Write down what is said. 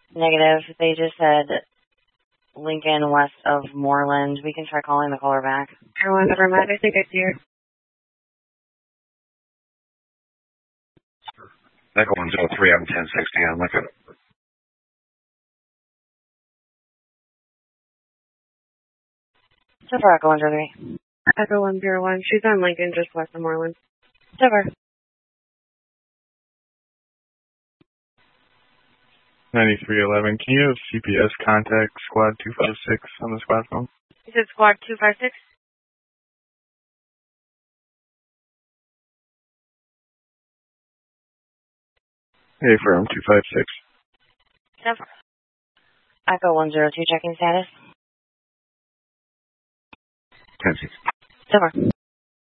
Negative. They just said Lincoln west of Moreland. We can try calling the caller back. Everyone, never mind. I think I see her. Echo 103, I'm 1060. I'm looking. So far, Echo 103. Echo 101. She's on Lincoln, just west of Moreland. So far. 9311. Can you have CPS contact squad 256 on the squad phone? You said squad 256? Hey, firm 256. So far. Echo 102, checking status. 1060. So far.